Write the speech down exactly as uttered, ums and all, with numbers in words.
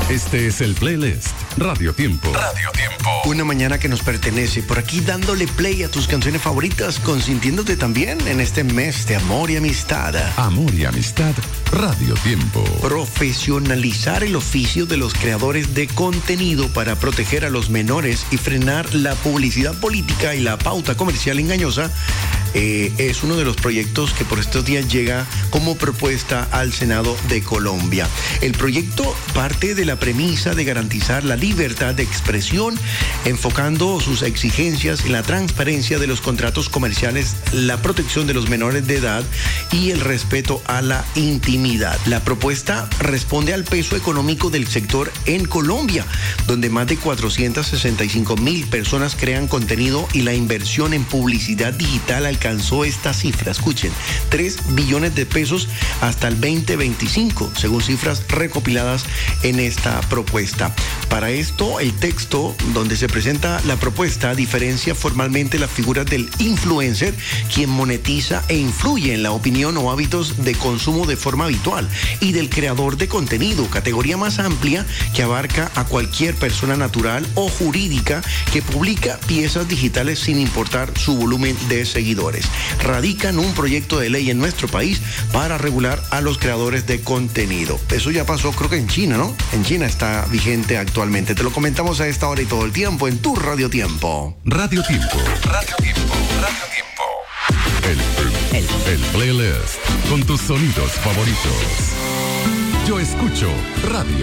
Este es el playlist Radio Tiempo. Radio Tiempo. Una mañana que nos pertenece. Por aquí dándole play a tus canciones favoritas, consintiéndote también en este mes de amor y amistad. Amor y amistad, Radio Tiempo. Profesionalizar el oficio de los creadores de contenido para proteger a los menores y frenar la publicidad política y la pauta comercial engañosa eh, es uno de los proyectos que por estos días llega como propuesta al Senado de Colombia. El proyecto parte de la premisa de garantizar la libertad de expresión, enfocando sus exigencias en la transparencia de los contratos comerciales, la protección de los menores de edad y el respeto a la intimidad. La propuesta responde al peso económico del sector en Colombia, donde más de cuatrocientas sesenta y cinco mil personas crean contenido y la inversión en publicidad digital alcanzó esta cifra. Escuchen, tres billones de pesos hasta el veinte veinticinco, según cifras recopiladas en esta propuesta. Para esto, el texto donde se presenta la propuesta diferencia formalmente las figuras del influencer, quien monetiza e influye en la opinión o hábitos de consumo de forma habitual, y del creador de contenido, categoría más amplia que abarca a cualquier persona natural o jurídica que publica piezas digitales sin importar su volumen de seguidores. Radican un proyecto de ley en nuestro país para regular a los creadores de contenido. Eso ya pasó, creo que en China, ¿no? En China está vigente actualmente. Te lo comentamos a esta hora y todo el tiempo en tu Radio Tiempo. Radio Tiempo. Radio Tiempo. Radio Tiempo. El, el, el, el playlist con tus sonidos favoritos. Yo escucho Radio